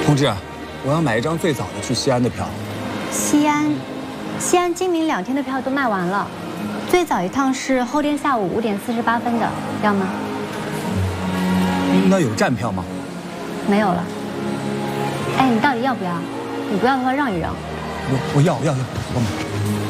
同志，我要买一张最早的去西安的票。 西安今明2天的票都卖完了，最早一趟是后天下午5点48分的，要吗？ 那有站票吗？ 没有了。哎，你到底要不要？你不要的话让一让。 我要，我买。